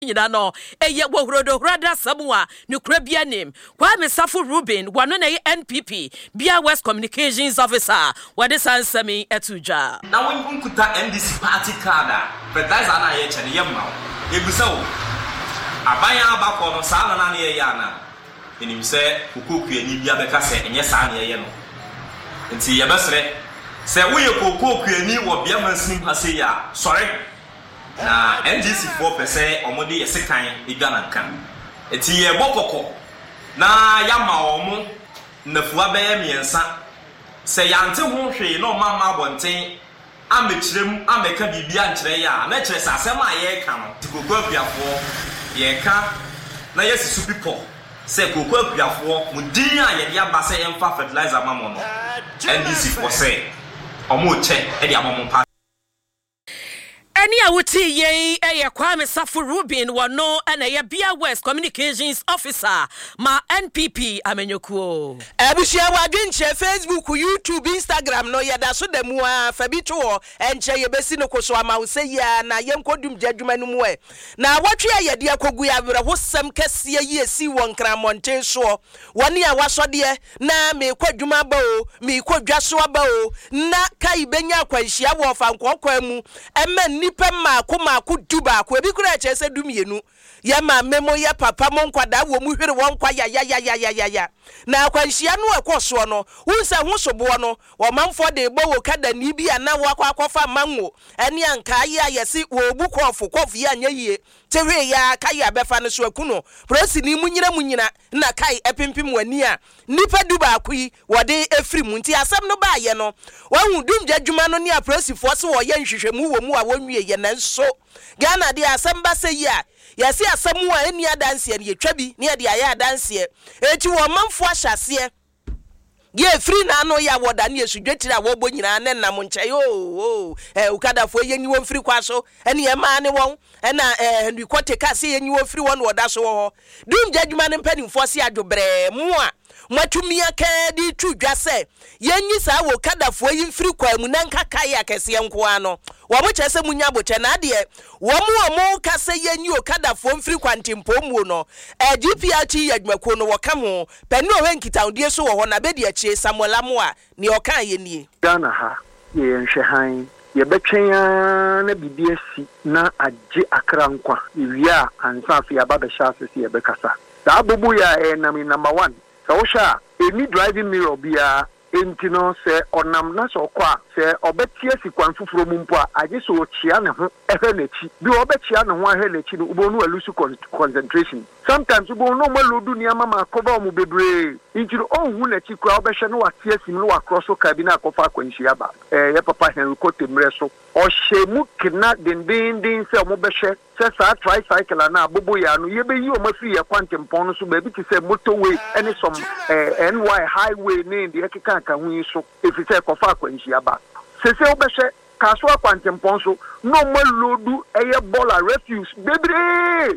no eye wohrodo hrada samua nukura bia name Kwame Safo Ruben wano na NPP Bia West Communications Officer wade sansami etuja na wonkuta NDC party card fertilizer na ye chene yemma ebusa wo abanya abakọ no saa na ye ya na enim se kokoku ani bia beka se enye saa na ye no nti ye besre se wo ye kokoku ani wo bia mansin ase ya sorry na NDC 4% omode yesekan igana kan eti ye bokoko na yama omo nafuwa beye miensa se yante ho hwe no mama bonten amekirem ameka bibia nkire ya na kire sasem aye ka no tikoko apiafo ye ka na yesisu pipo se koko apiafo mudin a ye dia ba se emfa fertilizer mamo no NDC 4 say omo che e dia mamo pa Any awuti ye Kwame Safo Ruben wano ana ye Bia West Communications Officer ma NPP amenyokuo. Ebushia wadwinche Facebook, YouTube, Instagram no yada so demu fabito enche ye besi no koso ama wo se ya na ye nkodum jadwuma no mu e. Na watwe ye de akogu ya bere hosem kese ye si won kramonten so. Woni a wasode na me kwadwuma ba o, me kwadwaso ba o, na kai benya kwanhia wo fa nkokwa mu. Emma nipa maako duba ko ebi kura chese dumienu ya ma memo ya papa mo nkwada wo mu hwere won kwa ya na akwanhia no ekoso no unse ho sobo no wo manfo de bo wo kada ni bia na wo akwafa manwo ene anka ya yesi wo bu kofu ya anya yie tewe ya kai abefa no so akuno prosi ni munyina na kai epimpim wani a nipa duba akui wo de efri mu nti asem no ba ye no wo hu dumja dwuma no ni a prosi fo se wo ye nhwehwemu wo mu a wonwie ye na nso Ghana de asem ba se ya yesi asemu a eni adanse ne yetwabi ne de aya adanse eti wo manfo ahyase ye free na no ya woda ne yesudwetira wo bo nyina ne nam nche yo ukadafo yenyi wo free kwaso ene ye ma ne won ena Henry Kote ka se yenyi wo free won woda so ho dum jadwuma ne mpanimfo se adwobre mu a matumia ka di tudwa se yenyi sa wo kadafo yin free kwa mu na nkaka ya kese nko ano wo mo chese munya boche na de wo mo ka se yenyi o kadafo free kwa ntimpo mu no GPRT yadwako no wo ka ho peni o henkita odie so wo ho na be de chi Samuel Amoa ni o kan ye ni Ghana ha ye nhwehan ye betwen na bibiasi na agye akra nkwa ewia ansafi ababehya asese ye bekasa da bobu ya number 1 Osha, any driving mirror bia entino se onam na so kwa se obetie sikwanfu from mpo a je so chia ne ho ehelechi bi obechia ne ho ehelechi no ubonu alusu concentration sometimes ubonu maludu ni amama akoba mu bebre intiro onhu na chi kwa obehye no watie sim no across ka bi na akofa akwanhia ba ye papa Henry Kote mreso oshemu kina dindindin se omobehye se sa tricycle na abobo ya no ye be yi o mafi ya kwantempon no so ba bi ti se motorway any some NY highway ne de ekeka ka hu so efise kofa akwanhia ba sese obehye kaso akwantempon so no maludu eye bola refuse bebre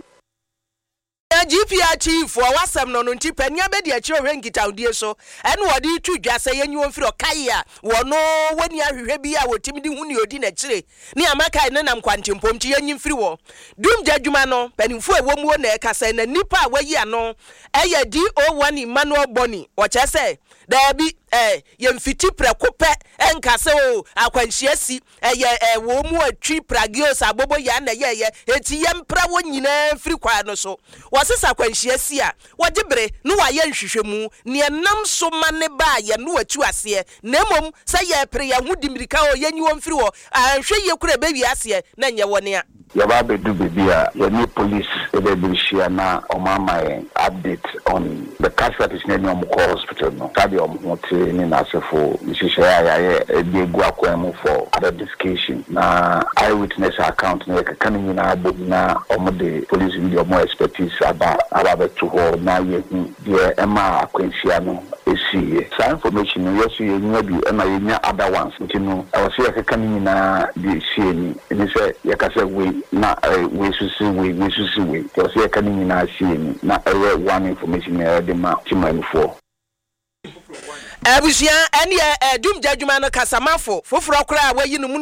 GPRT for wasam no nti pania be de akire hwenkita odie so ene wodi tudwa se yenyi wonfiri okaya wono wani ahwehwe bi a wotimdi hu ne odi na kire ne amaka ne nam kwantempom ti yenyi mfiri wo dum jadwuma no panimfu ewomu wo na ekasa na nipa a wayi ano eye DO1 Emmanuel Boni o chese dabi yemfiti prekope enkase o akwanhia si wo mu atwi pragios abobo ya na ye eti yempra wo nyina mfiri kwa no so wasesa kwanhia si a wogibre no wa ye nhwehwemu ne nam so mane ba ye no atu ase na mom se ye pre ya hudimirika o yenyi wo mfiri wo anhwe ye kura bebi ase na nye wone a Yaba bedu bibia yani police ebebishia na omama update on the case that is near Omukor Hospital no kadi omuhote ni nasefo mishisha ya biegu akwemu for other discussion na eyewitness account na kakani na abobi na omode police ndi omo expertise aba betu ho na yehu de ema akwensia no esi sa information yesu yenya bi na yenya other ones ntino awase kakani na de sieni ni se yakase we na we susi we to say kan ni na asieni na one information na de ma timanfo abusia ene dum jadwuma no kasamafo foforo kra wayi no